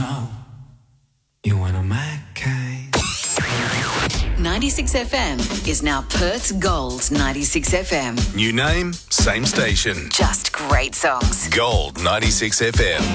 know you want a Mackay. 96 FM is now Perth's Gold 96 FM. New name, same station. Just great songs. Gold 96 FM.